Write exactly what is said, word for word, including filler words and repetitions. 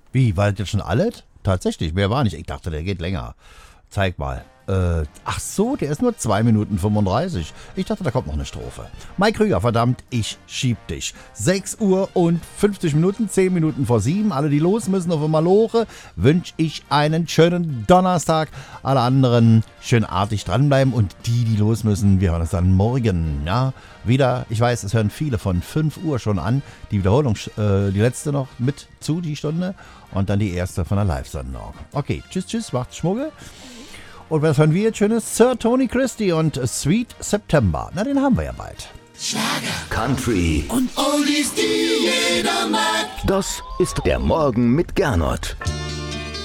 Wie, war das jetzt schon alles? Tatsächlich, mehr war nicht. Ich dachte, der geht länger. Zeig mal. Äh, ach so, der ist nur zwei Minuten fünfunddreißig. Ich dachte, da kommt noch eine Strophe. Mike Krüger, verdammt, ich schieb dich. sechs Uhr und fünfzig Minuten, zehn Minuten vor sieben. Alle, die los müssen auf der Maloche, wünsche ich einen schönen Donnerstag. Alle anderen schön artig dranbleiben. Und die, die los müssen, wir hören uns dann morgen. Ja, wieder, ich weiß, es hören viele von fünf Uhr schon an. Die Wiederholung, äh, die letzte noch mit zu, die Stunde. Und dann die erste von der Live-Sendung. Okay, tschüss, tschüss, macht's Schmuggel. Und was hören wir jetzt Schönes? Sir Tony Christie und Sweet September. Na, den haben wir ja bald. Schlager, Country und Oldies, die jeder mag. Das ist der Morgen mit Gernot.